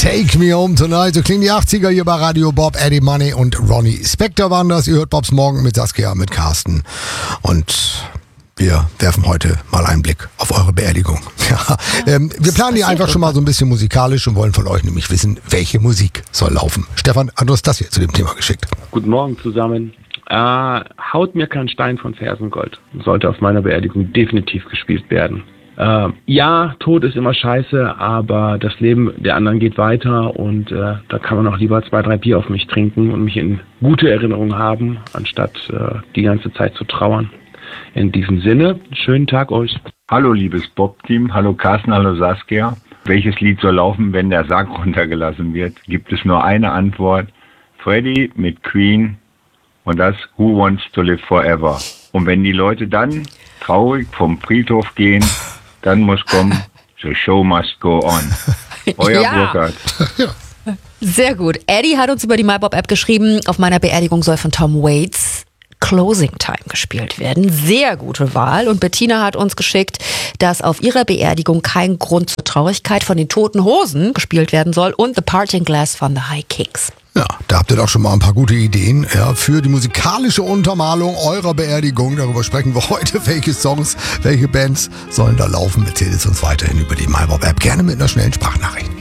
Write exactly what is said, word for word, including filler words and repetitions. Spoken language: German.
Take Me Home Tonight. So klingen die achtziger hier bei Radio Bob. Eddie Money und Ronnie Spector waren das. Ihr hört Bobs Morgen mit Saskia, mit Carsten. Und wir werfen heute mal einen Blick auf eure Beerdigung. Ja, ähm, wir planen die einfach schon mal so ein bisschen musikalisch und wollen von euch nämlich wissen, welche Musik soll laufen. Stefan, hat uns das hier zu dem Thema geschickt. Guten Morgen zusammen. Äh, Haut mir kein Stein von Fersengold. Sollte auf meiner Beerdigung definitiv gespielt werden. Äh, ja, Tod ist immer scheiße, aber das Leben der anderen geht weiter und äh, da kann man auch lieber zwei, drei Bier auf mich trinken und mich in gute Erinnerung haben, anstatt äh, die ganze Zeit zu trauern. In diesem Sinne, schönen Tag euch. Hallo liebes Bob-Team, hallo Carsten, hallo Saskia. Welches Lied soll laufen, wenn der Sarg runtergelassen wird? Gibt es nur eine Antwort. Freddie mit Queen und das Who Wants to Live Forever. Und wenn die Leute dann traurig vom Friedhof gehen, dann muss kommen, The Show Must Go On. Euer Ja. Burkhard. Sehr gut. Eddie hat uns über die MyBob-App geschrieben, auf meiner Beerdigung soll von Tom Waits Closing Time gespielt werden. Sehr gute Wahl. Und Bettina hat uns geschickt, dass auf ihrer Beerdigung kein Grund zur Traurigkeit von den Toten Hosen gespielt werden soll und The Parting Glass von The High Kings. Ja, da habt ihr doch schon mal ein paar gute Ideen ja, für die musikalische Untermalung eurer Beerdigung. Darüber sprechen wir heute. Welche Songs, welche Bands sollen da laufen? Erzählt es uns weiterhin über die MyBob-App. Gerne mit einer schnellen Sprachnachricht.